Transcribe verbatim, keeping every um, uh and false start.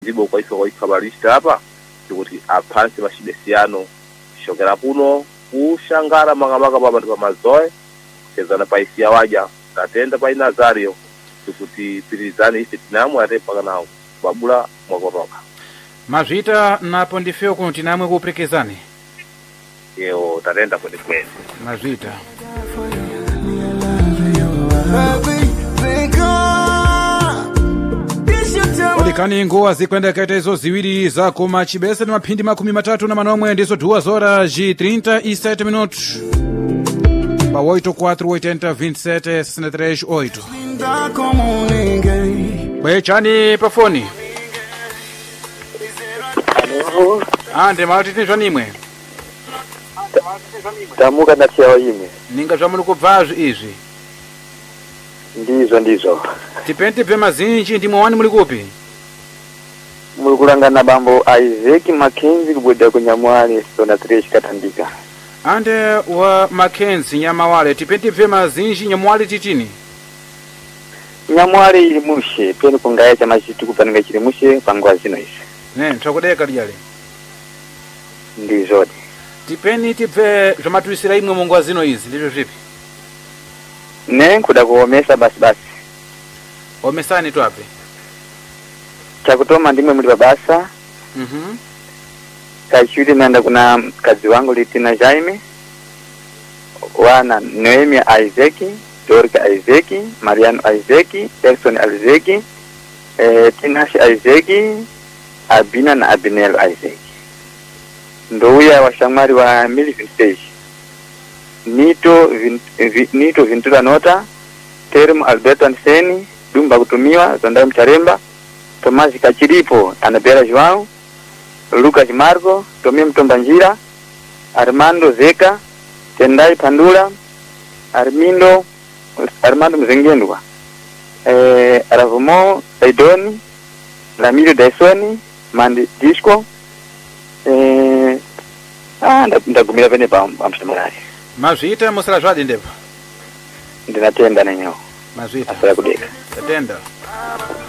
ndipo kwa ife kwaikhabalista hapa ndikuti aphansi machibesiyano shokera kuno kushangara makamaka pabantu pamazoe kezana paisiya waja tatenda pa Nazario ndikuti pirizani ife tinamwe atepa nawo babula mwakotoka mazvita napo ndifeo kuno tinamwe kuprekezani yeo tatenda kwene kwene mazvita olikani nguwa zikwenda kaita izo ziwiri za kuma chibese na maphindi makumi matatu na manomwe ndizo duas horas e trinta e sete minutos pa oito quatro oitenta vinte e sete sessenta e três oito bwechani pa foni ande mauti tinzwa nimwe tamuka ndatiyawo imwe ninga zva muri kubvazvi izvi ndizo ndizo tipenti bve mazinji ndimwe wani muri kupi muri kulangana bambo Isaac Mackenzie kubwedera ku Nyamwale sona tres katandika ande wa Mackenzie Nyamawale tipenti bve mazinji Nyamwale titini Nyamwale ili mushe pene kungaya cha machitu kupananga chili mushe pangwa zino isi ne ntakudeka lyale ndizodi tipeni tipve zvamatuisira imwe mungwa zino izi ndizvo zvipi ne kuda kuomesa basi basi omesani twape chakutoma ndimwe muri babasa mhm mm kachiwiri nanda kuna kazi wangu Litina Jaime wana Noemi Isaac Dorka Isaac Mariano Isaac Erson Isaac eh Tinashi Isaac Abina na Abinel Isaac ndouya washamari wa Millicent Stage Nito vin, vi, Nito Vintura Nota Term Alberto Anseni Dumba kutumiwa Zonda Mcharemba Tomasi Kachiripo Anabela Joao Lucas Marco Tomie Mtomba Njira Armando Zeka Tendai Pandula Armindo Armando Mzengendwa eh Aravumo Saidoni Lamiro Daisoni Mandi Disco eh ah ndagumira pene pa amsamarari mazvita musala zvadi ndepa ndinatenda nenyo mazvita asala kudeka tatenda